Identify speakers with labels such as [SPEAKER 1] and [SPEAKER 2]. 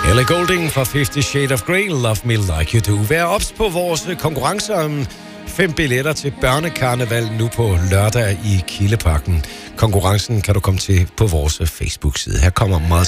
[SPEAKER 1] Ellie Goulding fra 50 Shades of Grey, Love Me Like You Do. Vær ops på vores konkurrence om 5 billetter til børnekarneval nu på lørdag i Kildeparken. Konkurrencen kan du komme til på vores Facebook-side. Her kommer meget